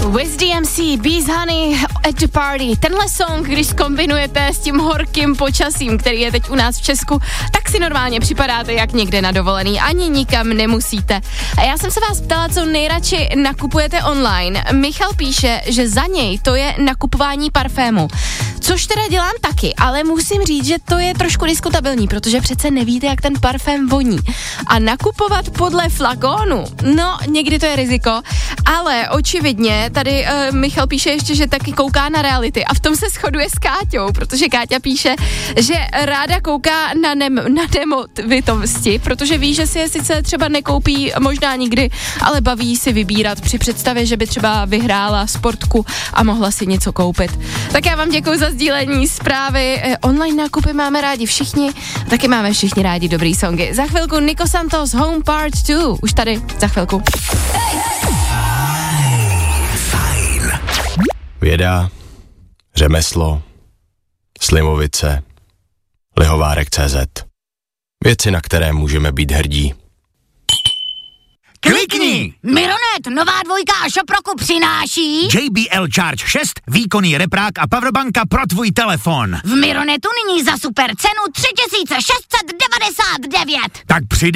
With DMC, Bees Honey at the Party. Tenhle song, když zkombinujete s tím horkým počasím, který je teď u nás v Česku, tak si normálně připadáte jak někde na dovolený. Ani nikam nemusíte. A já jsem se vás ptala, co nejradši nakupujete online. Michal píše, že za něj to je nakupování parfému. Což teda dělám taky, ale musím říct, že to je trošku diskutabilní, protože přece nevíte, jak ten parfém voní. A nakupovat podle flakónu, no někdy to je riziko, ale očividně tady Michal píše ještě, že taky kouká na reality a v tom se shoduje s Káťou, protože Káťa píše, že ráda kouká na nemovitosti, protože ví, že si je sice třeba nekoupí možná nikdy, ale baví si vybírat při představě, že by třeba vyhrála sportku a mohla si něco koupit. Tak já vám děkuji za sdílení zprávy. Online nákupy máme rádi všichni, taky máme všichni rádi dobrý songy. Za chvilku Nico Santos Home Part 2, už tady za chvilku. Fajn. Věda, řemeslo, Slivovice, Lihovárek.cz. Věci, na které můžeme být hrdí. Klikni! Mironet, nová dvojka a Šoproku přináší JBL Charge 6, výkonný reprák a powerbanka pro tvůj telefon. v Mironetu nyní za super cenu 3699. Tak přidej